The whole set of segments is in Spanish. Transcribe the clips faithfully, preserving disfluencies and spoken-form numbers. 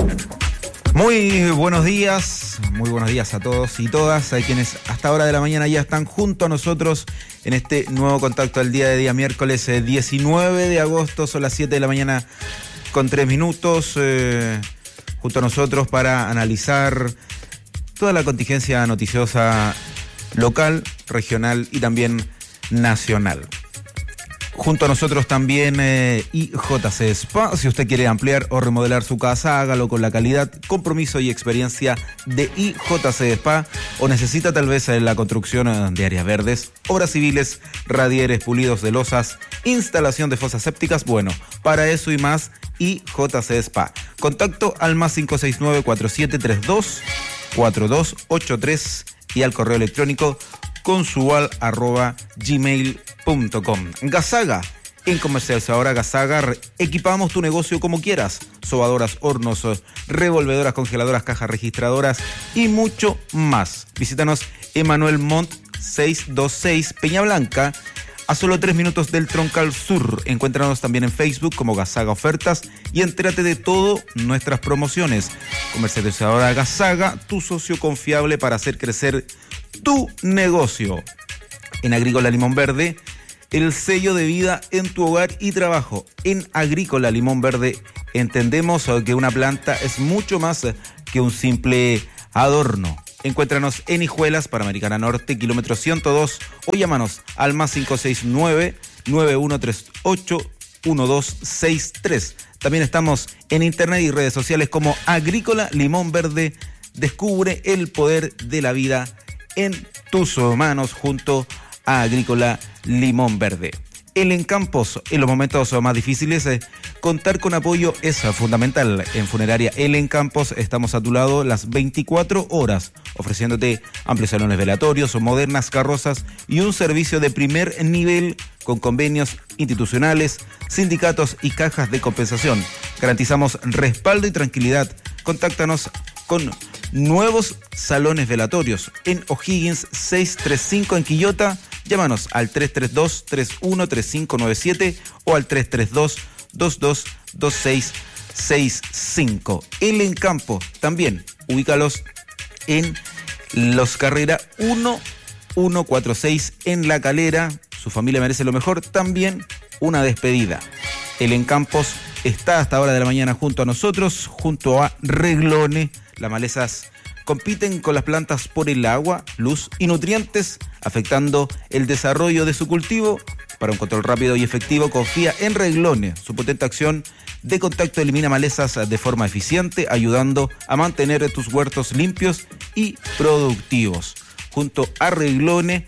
Muy buenos días, muy buenos días a todos y todas, a quienes hasta ahora de la mañana ya están junto a nosotros en este nuevo contacto del día de día miércoles eh, diecinueve de agosto, son las siete de la mañana con tres minutos, eh, junto a nosotros para analizar toda la contingencia noticiosa local, regional y también nacional. Junto a nosotros también eh, I J C Spa. Si usted quiere ampliar o remodelar su casa, hágalo con la calidad, compromiso y experiencia de I J C Spa. O necesita tal vez la construcción de áreas verdes, obras civiles, radieres, pulidos de losas, instalación de fosas sépticas. Bueno, para eso y más, I J C Spa. Contacto al más cinco seis nueve, cuatro siete tres dos, cuatro dos ocho tres y al correo electrónico consual arroba gmail punto com. Gasaga, en Comercializadora Gasaga, equipamos tu negocio como quieras. Sobadoras, hornos, revolvedoras, congeladoras, cajas registradoras y mucho más. Visítanos Emanuel Montt seiscientos veintiséis, Peña Blanca, a solo tres minutos del Troncal Sur. Encuéntranos también en Facebook como Gasaga Ofertas y entérate de todo nuestras promociones. Comercializadora Gasaga, tu socio confiable para hacer crecer tu negocio. En Agrícola Limón Verde, el sello de vida en tu hogar y trabajo. En Agrícola Limón Verde entendemos que una planta es mucho más que un simple adorno. Encuéntranos en Hijuelas, Panamericana Norte, kilómetro ciento dos, o llámanos al más cinco seis nueve, nueve uno tres ocho, uno dos seis tres. También estamos en internet y redes sociales como Agrícola Limón Verde. Descubre el poder de la vida en tus manos junto a Agrícola Limón Verde. El Encampos, en los momentos más difíciles, eh, contar con apoyo es fundamental. En Funeraria El Encampos estamos a tu lado las veinticuatro horas, ofreciéndote amplios salones velatorios, modernas carrozas y un servicio de primer nivel con convenios institucionales, sindicatos y cajas de compensación. Garantizamos respaldo y tranquilidad. Contáctanos con nuevos salones velatorios en O'Higgins seiscientos treinta y cinco en Quillota. Llámanos al tres tres dos, tres uno tres cinco nueve siete o al tres tres dos, dos dos dos seis seis cinco. El Encampo también, ubícalos en Los Carrera uno uno cuatro seis en La Calera. Su familia merece lo mejor, también una despedida. El Encampos está hasta hora de la mañana junto a nosotros, junto a Reglone. Las malezas compiten con las plantas por el agua, luz y nutrientes, afectando el desarrollo de su cultivo. Para un control rápido y efectivo, confía en Reglone. Su potente acción de contacto elimina malezas de forma eficiente, ayudando a mantener tus huertos limpios y productivos. Junto a Reglone,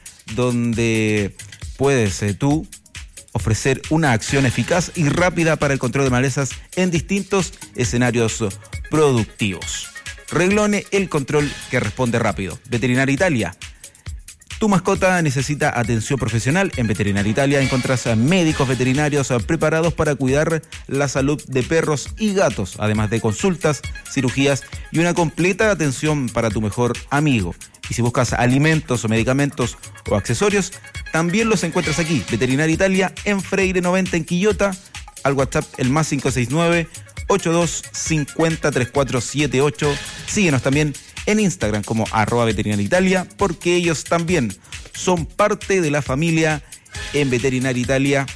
donde puedes eh, tú ofrecer una acción eficaz y rápida para el control de malezas en distintos escenarios productivos. Reglone, el control que responde rápido. Veterinaria Italia. Tu mascota necesita atención profesional. En Veterinaria Italia encontrás a médicos veterinarios preparados para cuidar la salud de perros y gatos, además de consultas, cirugías y una completa atención para tu mejor amigo. Y si buscas alimentos o medicamentos o accesorios, también los encuentras aquí. Veterinaria Italia en Freire noventa en Quillota. Al WhatsApp el más cinco seis nueve, ocho dos cinco cero, tres cuatro siete ocho. Síguenos también en Instagram como arroba Veterinaria Italia, porque ellos también son parte de la familia. En Veterinaria Italia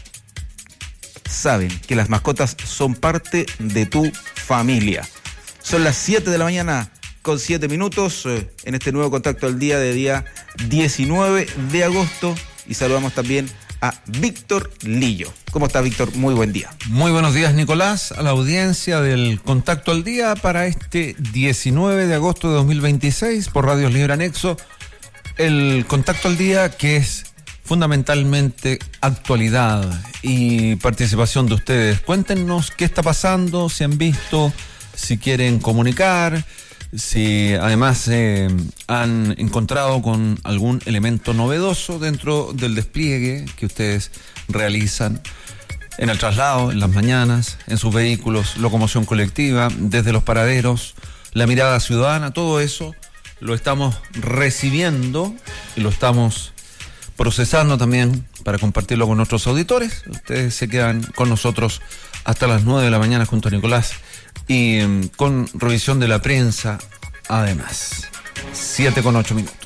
saben que las mascotas son parte de tu familia. Son las siete de la mañana con siete minutos eh, en este nuevo contacto del día de día diecinueve de agosto, y saludamos también a Víctor Lillo. ¿Cómo está, Víctor? Muy buen día. Muy buenos días, Nicolás, a la audiencia del Contacto al Día para este diecinueve de agosto de dos mil veintiséis por Radios Libre Anexo. El Contacto al Día, que es fundamentalmente actualidad y participación de ustedes. Cuéntenos qué está pasando, si han visto, si quieren comunicar, si además eh, han encontrado con algún elemento novedoso dentro del despliegue que ustedes realizan en el traslado, en las mañanas, en sus vehículos, locomoción colectiva, desde los paraderos, la mirada ciudadana. Todo eso lo estamos recibiendo y lo estamos procesando también para compartirlo con nuestros auditores. Ustedes se quedan con nosotros hasta las nueve de la mañana junto a Nicolás y um, con revisión de la prensa, además. siete con ocho minutos.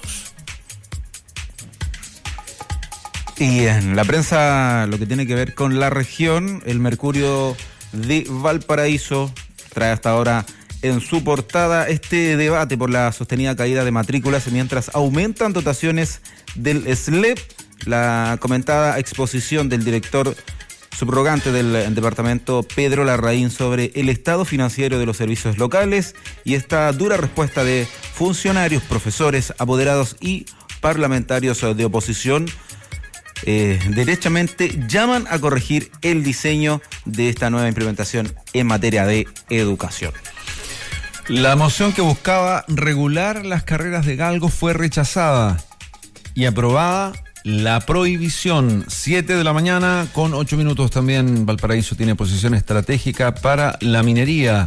Y en la prensa, lo que tiene que ver con la región, el Mercurio de Valparaíso trae hasta ahora en su portada este debate por la sostenida caída de matrículas mientras aumentan dotaciones del S L E P, la comentada exposición del director subrogante del departamento Pedro Larraín sobre el estado financiero de los servicios locales y esta dura respuesta de funcionarios, profesores, apoderados y parlamentarios de oposición. Eh, derechamente llaman a corregir el diseño de esta nueva implementación en materia de educación. La moción que buscaba regular las carreras de galgo fue rechazada y aprobada la prohibición. siete de la mañana con ocho minutos también. Valparaíso tiene posición estratégica para la minería.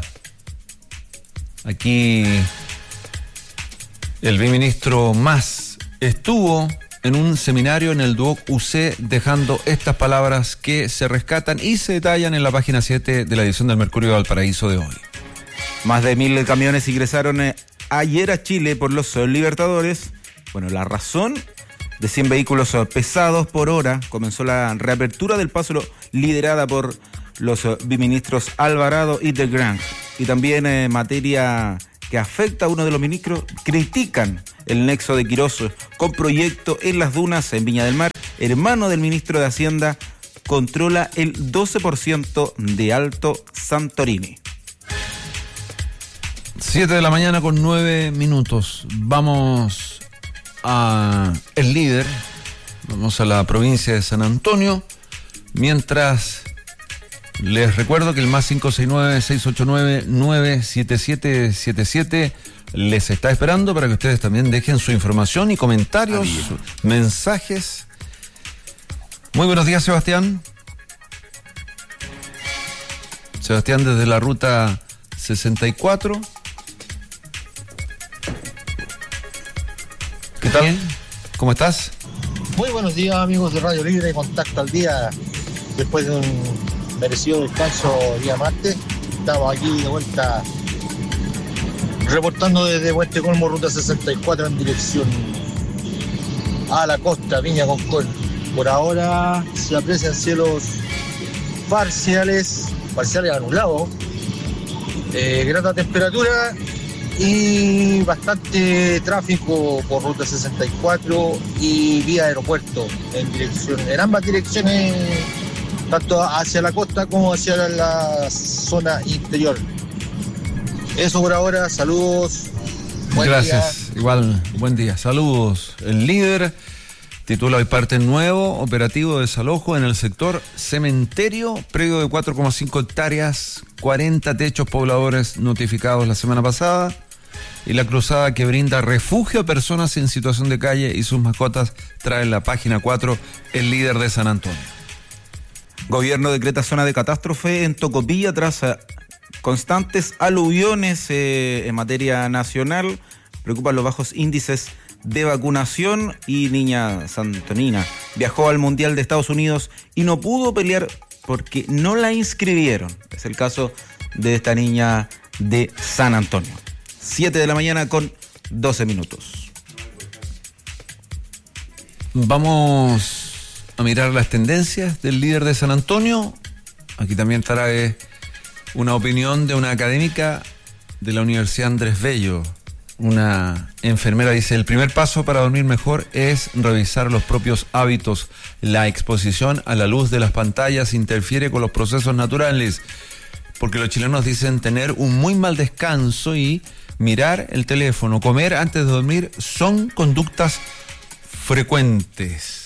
Aquí el viceministro Mas estuvo en un seminario en el Duoc U C, dejando estas palabras que se rescatan y se detallan en la página siete de la edición del Mercurio de Valparaíso de hoy. Más de mil camiones ingresaron ayer a Chile por los Libertadores. Bueno, la razón: de cien vehículos pesados por hora. Comenzó la reapertura del paso liderada por los viceministros Alvarado y de Grand. Y también en eh, materia que afecta a uno de los ministros, critican el nexo de Quirós con proyecto en las dunas en Viña del Mar. Hermano del ministro de Hacienda, controla el doce por ciento de Alto Santorini. siete de la mañana con nueve minutos. Vamos a el líder, vamos a la provincia de San Antonio, mientras les recuerdo que el más cinco seis nueve, seis ocho nueve, nueve siete siete siete siete les está esperando para que ustedes también dejen su información y comentarios, mensajes. Muy buenos días, Sebastián. Sebastián desde la ruta sesenta y cuatro. ¿Qué tal? Bien. ¿Cómo estás? Muy buenos días, amigos de Radio Libre, Contacto al Día. Después de un merecido descanso día martes, estamos aquí de vuelta reportando desde Puente Colmo, ruta sesenta y cuatro, en dirección a la costa, Viña Concón. Por ahora se aprecian cielos parciales, parciales anulados, eh, grata temperatura y bastante tráfico por ruta sesenta y cuatro y vía aeropuerto en dirección, en ambas direcciones, tanto hacia la costa como hacia la zona interior. Eso por ahora, saludos. Buen Gracias, día. Igual, buen día. Saludos. El líder titula hoy parte nuevo operativo de desalojo en el sector cementerio, predio de cuatro coma cinco hectáreas, cuarenta techos pobladores notificados la semana pasada. Y la cruzada que brinda refugio a personas en situación de calle y sus mascotas trae en la página cuatro el líder de San Antonio. Gobierno decreta zona de catástrofe en Tocopilla tras constantes aluviones eh, en materia nacional. Preocupan los bajos índices de vacunación y niña santonina viajó al Mundial de Estados Unidos y no pudo pelear porque no la inscribieron. Es el caso de esta niña de San Antonio. siete de la mañana con doce minutos. Vamos a mirar las tendencias del líder de San Antonio. Aquí también estará eh, una opinión de una académica de la Universidad Andrés Bello. Una enfermera dice: el primer paso para dormir mejor es revisar los propios hábitos. La exposición a la luz de las pantallas interfiere con los procesos naturales, porque los chilenos dicen tener un muy mal descanso y mirar el teléfono, comer antes de dormir son conductas frecuentes.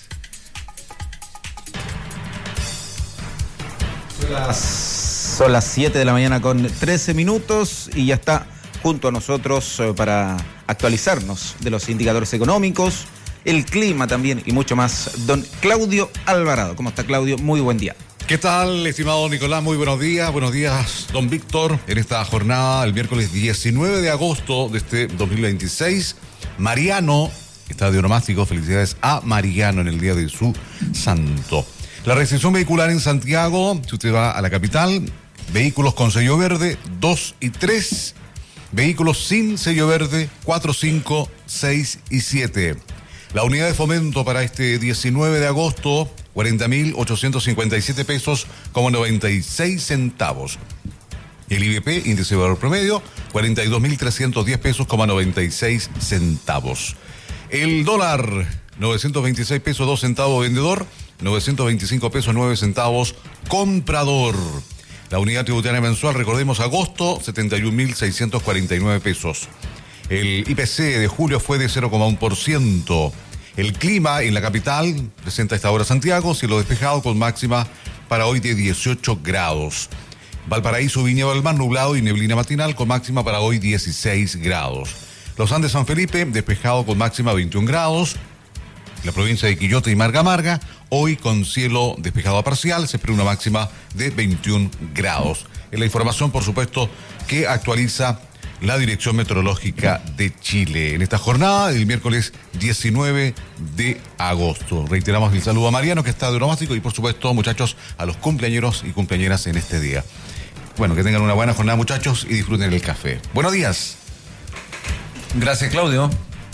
Son las, son las siete de la mañana con trece minutos y ya está junto a nosotros eh, para actualizarnos de los indicadores económicos, el clima también y mucho más, don Claudio Alvarado. ¿Cómo está, Claudio? Muy buen día. ¿Qué tal, estimado Nicolás? Muy buenos días. Buenos días, don Víctor. En esta jornada, el miércoles diecinueve de agosto de este dos mil veintiséis, Mariano, estadio onomástico, felicidades a Mariano en el día de su santo. La restricción vehicular en Santiago, si usted va a la capital, Vehículos con sello verde, dos y tres. Vehículos sin sello verde, cuatro, cinco, seis y siete. La unidad de fomento para este diecinueve de agosto, cuarenta mil ochocientos cincuenta y siete pesos como noventa y seis centavos. El I B P, índice de valor promedio, cuarenta y dos mil trescientos diez pesos como noventa y seis centavos. El dólar, novecientos veintiséis pesos dos centavos vendedor, novecientos veinticinco pesos nueve centavos comprador. La unidad tributaria mensual, recordemos, agosto, setenta y un mil seiscientos cuarenta y nueve pesos. El I P C de julio fue de cero coma uno por ciento. El clima en la capital presenta a esta hora Santiago, cielo despejado con máxima para hoy de dieciocho grados. Valparaíso, Viña del Mar, nublado y neblina matinal con máxima para hoy dieciséis grados. Los Andes, San Felipe, despejado con máxima veintiún grados. La provincia de Quillota y Marga Marga, hoy con cielo despejado a parcial, se espera una máxima de veintiún grados. Es la información, por supuesto, que actualiza la Dirección Meteorológica de Chile en esta jornada del miércoles diecinueve de agosto. Reiteramos el saludo a Mariano, que está de onomástico, y por supuesto, muchachos, a los cumpleañeros y cumpleañeras en este día. Bueno, que tengan una buena jornada, muchachos, y disfruten el café. Buenos días. Gracias, Claudio.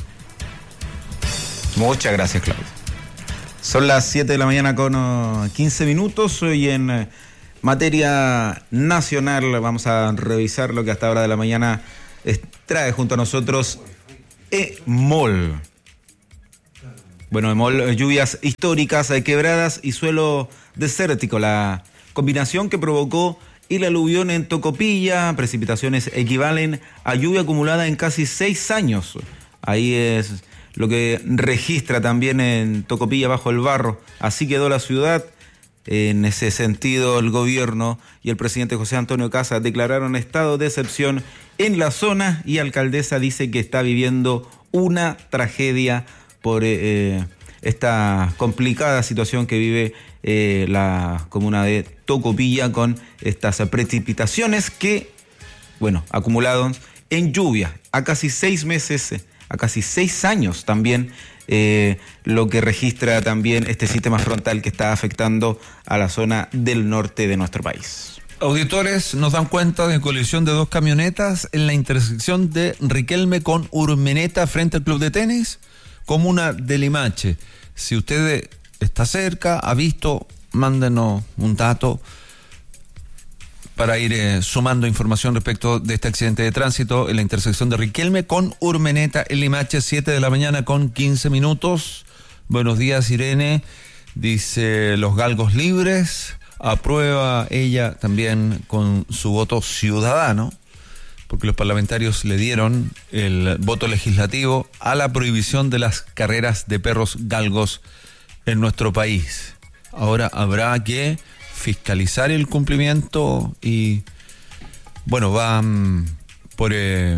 Muchas gracias, Claudio. Son las siete de la mañana con uh, quince minutos y en uh, materia nacional vamos a revisar lo que hasta ahora de la mañana eh, trae junto a nosotros EMOL. Bueno, EMOL, eh, lluvias históricas, eh, quebradas y suelo desértico, la combinación que provocó el aluvión en Tocopilla. Precipitaciones equivalen a lluvia acumulada en casi seis años. Ahí es lo que registra también en Tocopilla bajo el barro. Así quedó la ciudad. En ese sentido, el gobierno y el presidente José Antonio Kassa declararon estado de excepción en la zona, y alcaldesa dice que está viviendo una tragedia por eh, esta complicada situación que vive eh, la comuna de Tocopilla con estas precipitaciones que, bueno, acumulados en lluvia a casi seis meses, a casi seis años también, eh, lo que registra también este sistema frontal que está afectando a la zona del norte de nuestro país. Auditores nos dan cuenta de colisión de dos camionetas en la intersección de Riquelme con Urmeneta frente al club de tenis, comuna de Limache. Si usted está cerca, ha visto, mándenos un dato para ir eh, sumando información respecto de este accidente de tránsito en la intersección de Riquelme con Urmeneta en Limache, siete de la mañana con quince minutos. Buenos días, Irene. Dice los galgos libres. Aprueba ella también con su voto ciudadano, porque los parlamentarios le dieron el voto legislativo a la prohibición de las carreras de perros galgos en nuestro país. Ahora habrá que fiscalizar el cumplimiento y, bueno, van por eh,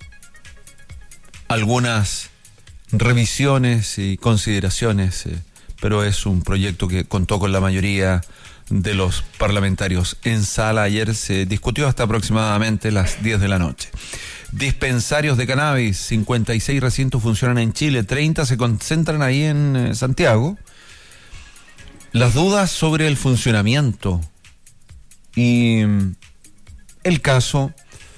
algunas revisiones y consideraciones, eh, pero es un proyecto que contó con la mayoría de los parlamentarios en sala. Ayer se discutió hasta aproximadamente las diez de la noche. Dispensarios de cannabis, cincuenta y seis recintos funcionan en Chile, treinta se concentran ahí en eh, Santiago. Las dudas sobre el funcionamiento y el caso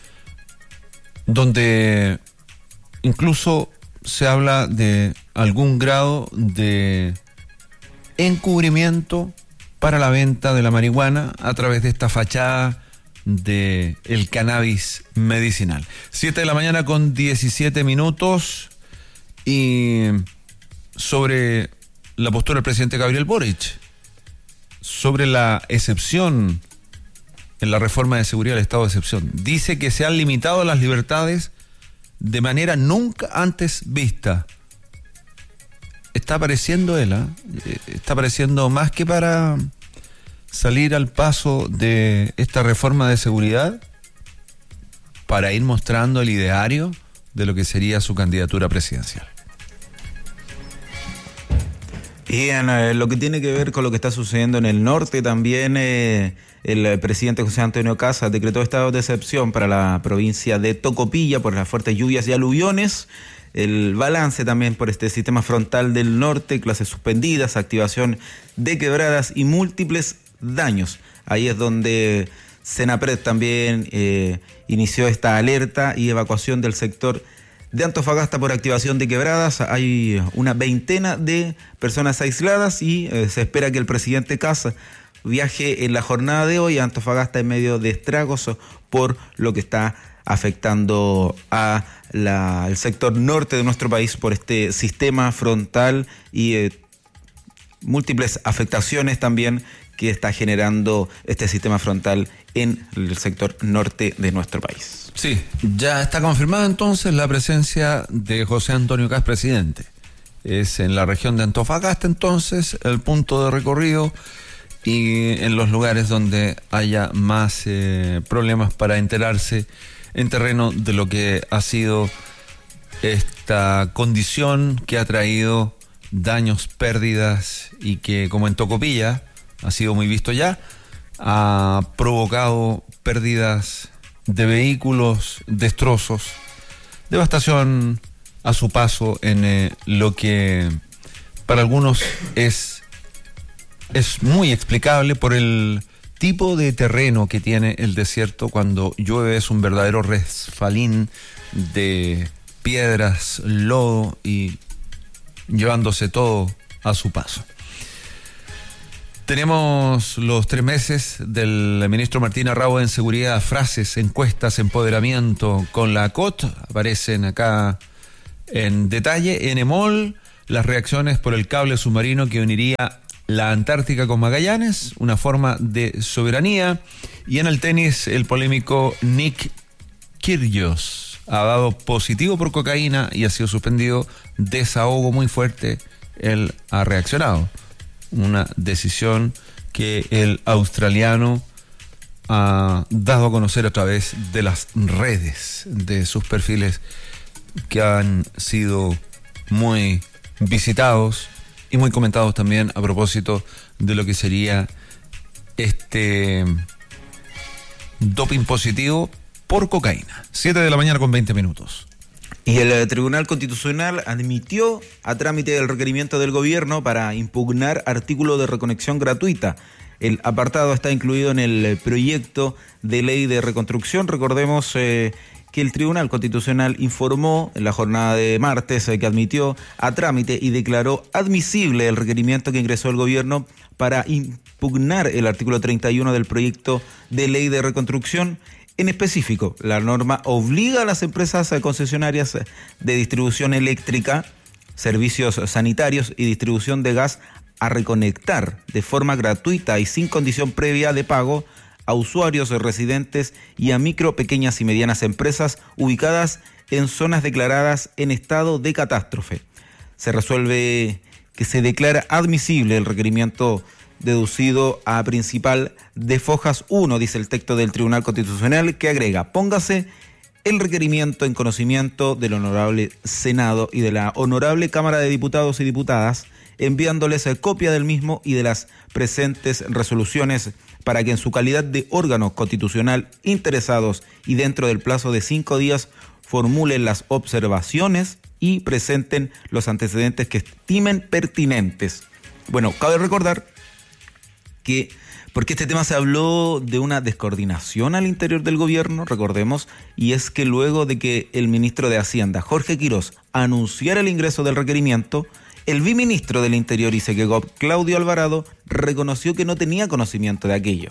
donde incluso se habla de algún grado de encubrimiento para la venta de la marihuana a través de esta fachada de el cannabis medicinal. siete de la mañana con diecisiete minutos y sobre la postura del presidente Gabriel Boric sobre la excepción en la reforma de seguridad del estado de excepción. Dice que se han limitado las libertades de manera nunca antes vista. Está apareciendo él, ¿eh? Está apareciendo más que para salir al paso de esta reforma de seguridad, para ir mostrando el ideario de lo que sería su candidatura presidencial. Y en eh, lo que tiene que ver con lo que está sucediendo en el norte, también eh, el presidente José Antonio Kassa decretó estado de excepción para la provincia de Tocopilla por las fuertes lluvias y aluviones. El balance también por este sistema frontal del norte, clases suspendidas, activación de quebradas y múltiples daños. Ahí es donde Senapred también eh, inició esta alerta y evacuación del sector de Antofagasta por activación de quebradas. Hay una veintena de personas aisladas y eh, se espera que el presidente Kast viaje en la jornada de hoy a Antofagasta en medio de estragos por lo que está afectando a la, el sector norte de nuestro país por este sistema frontal y eh, múltiples afectaciones también que está generando este sistema frontal en el sector norte de nuestro país. Sí, ya está confirmada entonces la presencia de José Antonio Kast, presidente. Es en la región de Antofagasta entonces el punto de recorrido y en los lugares donde haya más eh, problemas para enterarse en terreno de lo que ha sido esta condición que ha traído daños, pérdidas y que, como en Tocopilla ha sido muy visto ya, ha provocado pérdidas de vehículos, destrozos, devastación a su paso en eh, lo que para algunos es, es muy explicable por el tipo de terreno que tiene el desierto. Cuando llueve es un verdadero resfalín de piedras, lodo y llevándose todo a su paso. Tenemos los tres meses del ministro Martín Arrau en seguridad, frases, encuestas, empoderamiento con la A C O T, aparecen acá en detalle. En EMOL, las reacciones por el cable submarino que uniría la Antártica con Magallanes, una forma de soberanía. Y en el tenis, el polémico Nick Kyrgios ha dado positivo por cocaína y ha sido suspendido. Desahogo muy fuerte, él ha reaccionado. Una decisión que el australiano ha dado a conocer a través de las redes, de sus perfiles que han sido muy visitados y muy comentados también a propósito de lo que sería este doping positivo por cocaína. siete de la mañana con veinte minutos. Y el Tribunal Constitucional admitió a trámite el requerimiento del gobierno para impugnar artículo de reconexión gratuita. El apartado está incluido en el proyecto de ley de reconstrucción. Recordemos eh, que el Tribunal Constitucional informó en la jornada de martes eh, que admitió a trámite y declaró admisible el requerimiento que ingresó el gobierno para impugnar el artículo treinta y uno del proyecto de ley de reconstrucción. En específico, la norma obliga a las empresas concesionarias de distribución eléctrica, servicios sanitarios y distribución de gas a reconectar de forma gratuita y sin condición previa de pago a usuarios residentes y a micro, pequeñas y medianas empresas ubicadas en zonas declaradas en estado de catástrofe. Se resuelve que se declara admisible el requerimiento deducido a principal de Fojas uno, dice el texto del Tribunal Constitucional, que agrega: póngase el requerimiento en conocimiento del Honorable Senado y de la Honorable Cámara de Diputados y Diputadas, enviándoles copia del mismo y de las presentes resoluciones para que en su calidad de órgano constitucional interesados y dentro del plazo de cinco días formulen las observaciones y presenten los antecedentes que estimen pertinentes. Bueno, cabe recordar que, porque este tema se habló de una descoordinación al interior del gobierno, recordemos, y es que luego de que el ministro de Hacienda, Jorge Quirós, anunciara el ingreso del requerimiento, el viceministro del Interior y Segegov, Claudio Alvarado, reconoció que no tenía conocimiento de aquello.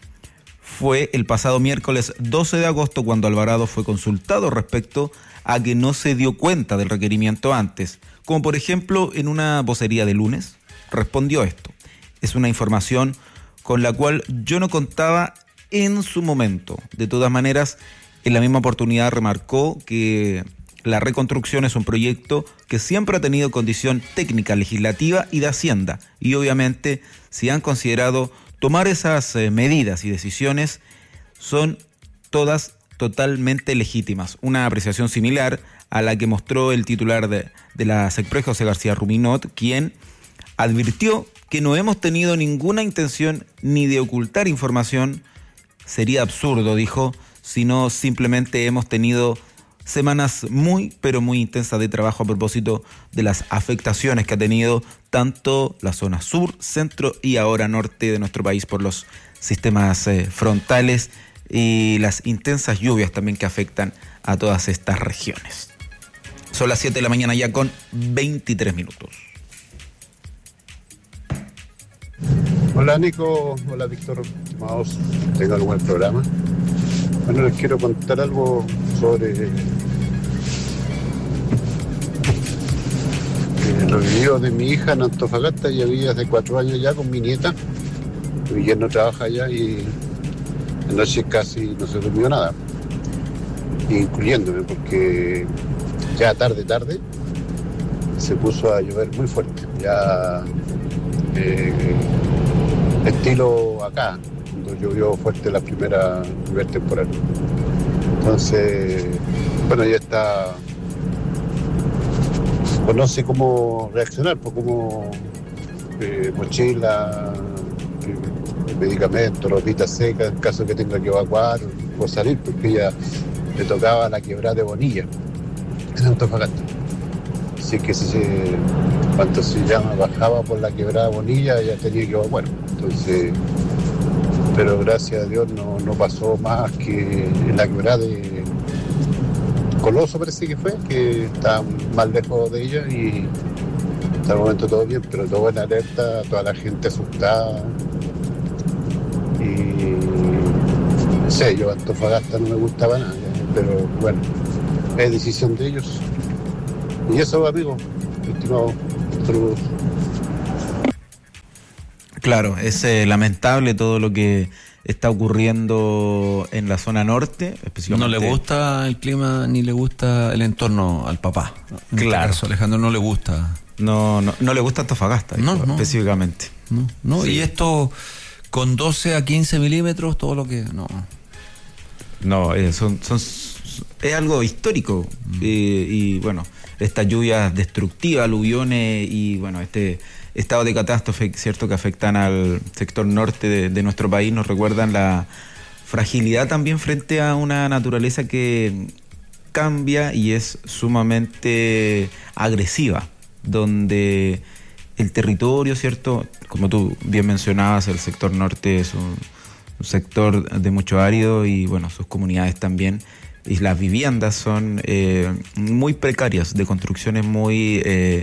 Fue el pasado miércoles doce de agosto cuando Alvarado fue consultado respecto a que no se dio cuenta del requerimiento antes, como por ejemplo en una vocería de lunes, respondió esto: es una información con la cual yo no contaba en su momento. De todas maneras, en la misma oportunidad remarcó que la reconstrucción es un proyecto que siempre ha tenido condición técnica, legislativa y de Hacienda. Y obviamente, si han considerado tomar esas eh, medidas y decisiones, son todas totalmente legítimas. Una apreciación similar a la que mostró el titular de, de la SECPRES, José García Ruminot, quien advirtió que no hemos tenido ninguna intención ni de ocultar información. Sería absurdo, dijo, sino simplemente hemos tenido semanas muy, pero muy intensas de trabajo a propósito de las afectaciones que ha tenido tanto la zona sur, centro y ahora norte de nuestro país por los sistemas eh, frontales y las intensas lluvias también que afectan a todas estas regiones. Son las siete de la mañana ya con veintitrés minutos. Hola Nico, hola Víctor, estimados, tengan un buen programa. Bueno, les quiero contar algo sobre eh, los vividos de mi hija en Antofagasta. Ya viví hace cuatro años ya con mi nieta. Mi yerno trabaja allá y anoche casi no se durmió nada, incluyéndome, porque ya tarde, tarde se puso a llover muy fuerte. Ya eh, estilo acá, cuando llovió fuerte la primera, primera temporada. Entonces, bueno, ya está, pues no sé cómo reaccionar, pues como eh, mochila, eh, medicamentos, ropita seca, en caso que tenga que evacuar o salir, porque ya le tocaba la quebrada de Bonilla, en Antofagasta. Así que si se, cuando se llama, bajaba por la quebrada Bonilla, ya tenía que evacuar. Entonces, pero gracias a Dios no, no pasó más que en la quebrada de Coloso, parece que fue, que está más lejos de ella, y hasta el momento todo bien, pero todo en alerta, toda la gente asustada. Y no sé, yo Antofagasta no me gustaba nada, pero bueno, es decisión de ellos. Y eso, amigo, estimado, saludos. Claro, es eh, lamentable todo lo que está ocurriendo en la zona norte, especialmente. No le gusta el clima ni le gusta el entorno al papá. En Claro. este caso, Alejandro no le gusta. No, no, no le gusta Antofagasta, No, dijo, no. específicamente. No, no. Sí. Y esto con doce a quince milímetros, todo lo que. No. No, eh, son, son, es algo histórico. Mm. Eh, y bueno, estas lluvias destructivas, aluviones y bueno, este estado de catástrofe, cierto, que afectan al sector norte de, de nuestro país, nos recuerdan la fragilidad también frente a una naturaleza que cambia y es sumamente agresiva, donde el territorio, cierto, como tú bien mencionabas, el sector norte es un, un sector de mucho árido y bueno, sus comunidades también, y las viviendas son eh, muy precarias, de construcciones muy eh,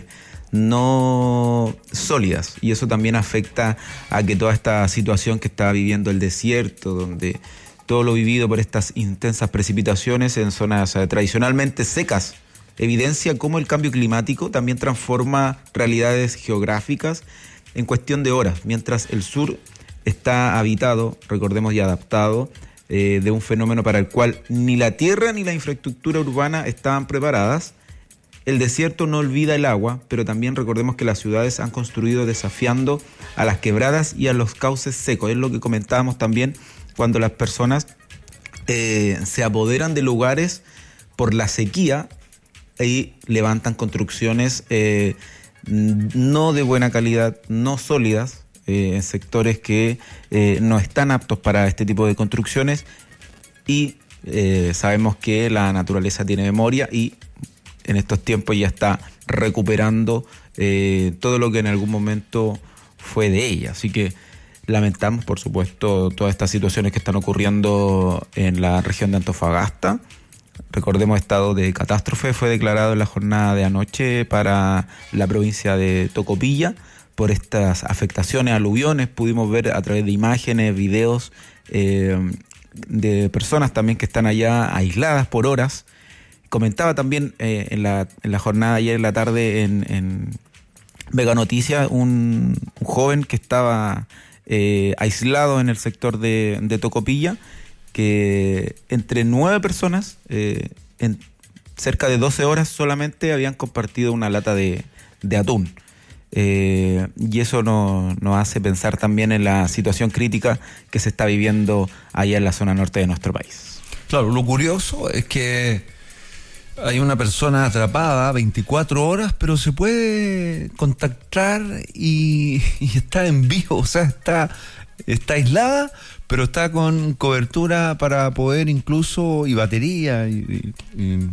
no sólidas, y eso también afecta a que toda esta situación que está viviendo el desierto, donde todo lo vivido por estas intensas precipitaciones en zonas eh, tradicionalmente secas, evidencia cómo el cambio climático también transforma realidades geográficas en cuestión de horas, mientras el sur está habitado, recordemos, y adaptado eh, de un fenómeno para el cual ni la tierra ni la infraestructura urbana estaban preparadas. El desierto no olvida el agua, pero también recordemos que las ciudades han construido desafiando a las quebradas y a los cauces secos. Es lo que comentábamos también cuando las personas eh, se apoderan de lugares por la sequía y levantan construcciones eh, no de buena calidad, no sólidas, eh, en sectores que eh, no están aptos para este tipo de construcciones, y eh, sabemos que la naturaleza tiene memoria y en estos tiempos ya está recuperando eh, todo lo que en algún momento fue de ella. Así que lamentamos, por supuesto, todas estas situaciones que están ocurriendo en la región de Antofagasta. Recordemos, estado de catástrofe fue declarado en la jornada de anoche para la provincia de Tocopilla por estas afectaciones, aluviones. Pudimos ver a través de imágenes, videos eh, de personas también que están allá aisladas por horas. Comentaba también eh, en, la, en la jornada ayer en la tarde en, en Vega Noticias un, un joven que estaba eh, aislado en el sector de, de Tocopilla, que entre nueve personas, eh, en cerca de doce horas solamente habían compartido una lata de, de atún. Eh, y eso nos, nos hace pensar también en la situación crítica que se está viviendo allá en la zona norte de nuestro país. Claro, lo curioso es que hay una persona atrapada veinticuatro horas, pero se puede contactar y, y está en vivo, o sea, está, está aislada, pero está con cobertura para poder incluso, y batería, y, y,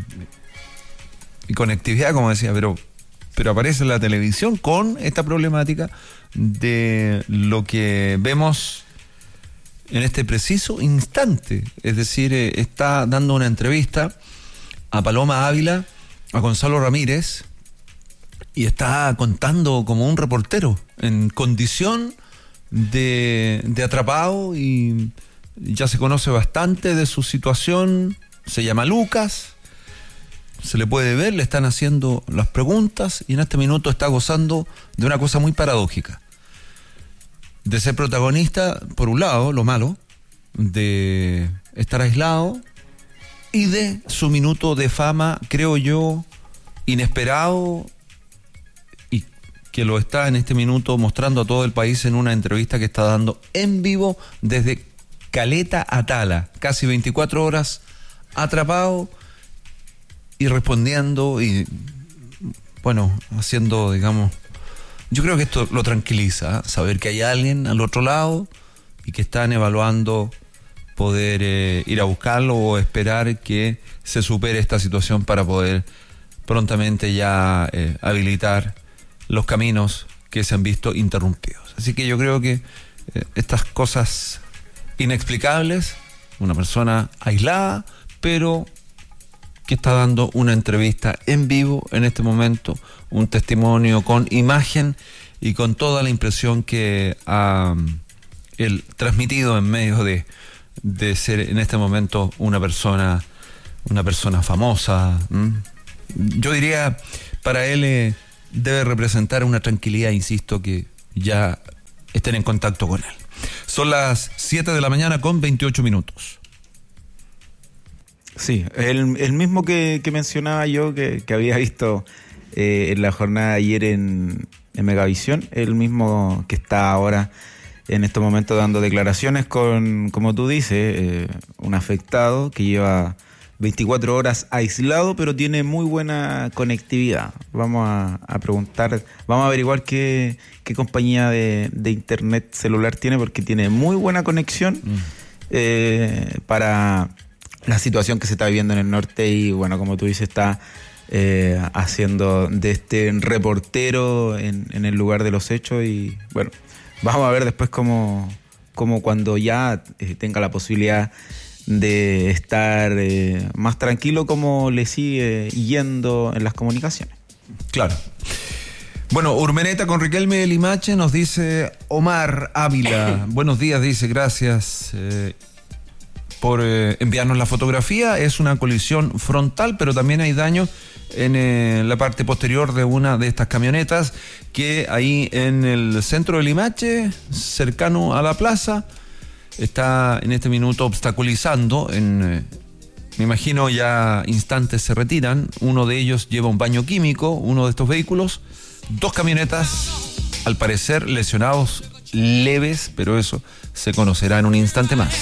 y conectividad, como decía, pero, pero aparece en la televisión con esta problemática de lo que vemos en este preciso instante. Es decir, eh, está dando una entrevista a Paloma Ávila, a Gonzalo Ramírez, y está contando como un reportero en condición de, de atrapado, y ya se conoce bastante de su situación. Se llama Lucas, se le puede ver, le están haciendo las preguntas, y en este minuto está gozando de una cosa muy paradójica: de ser protagonista, por un lado, lo malo, de estar aislado, y de su minuto de fama, creo yo, inesperado, y que lo está en este minuto mostrando a todo el país en una entrevista que está dando en vivo desde Caleta a Tala, casi veinticuatro horas atrapado y respondiendo y, bueno, haciendo, digamos, yo creo que esto lo tranquiliza, ¿eh? Saber que hay alguien al otro lado y que están evaluando poder eh, ir a buscarlo o esperar que se supere esta situación para poder prontamente ya eh, habilitar los caminos que se han visto interrumpidos. Así que yo creo que eh, estas cosas inexplicables, una persona aislada, pero que está dando una entrevista en vivo en este momento, un testimonio con imagen y con toda la impresión que ha él transmitido en medio de, de ser en este momento una persona, una persona famosa. ¿Mm? Yo diría, para él eh, debe representar una tranquilidad, insisto, que ya estén en contacto con él. Son las siete de la mañana con veintiocho minutos. Sí, el, el mismo que, que mencionaba yo, que, que había visto eh, en la jornada de ayer en, en Megavisión, el mismo que está ahora en estos momentos dando declaraciones con, como tú dices, eh, un afectado que lleva veinticuatro horas aislado, pero tiene muy buena conectividad. Vamos a, a preguntar, vamos a averiguar qué, qué compañía de, de internet celular tiene, porque tiene muy buena conexión mm. eh, para la situación que se está viviendo en el norte. Y bueno, como tú dices, está eh, haciendo de este reportero en, en el lugar de los hechos. Y bueno, vamos a ver después cómo, cómo cuando ya eh, tenga la posibilidad de estar eh, más tranquilo, cómo le sigue yendo en las comunicaciones. Claro. Bueno, Urmeneta con Riquelme de Limache, nos dice Omar Ávila. Buenos días, dice, gracias eh, por eh, enviarnos la fotografía. Es una colisión frontal, pero también hay daño en eh, la parte posterior de una de estas camionetas que ahí en el centro de Limache, cercano a la plaza, está en este minuto obstaculizando. En, eh, me imagino ya instantes se retiran. Uno de ellos lleva un baño químico, uno de estos vehículos. Dos camionetas, al parecer lesionados leves, pero eso se conocerá en un instante más.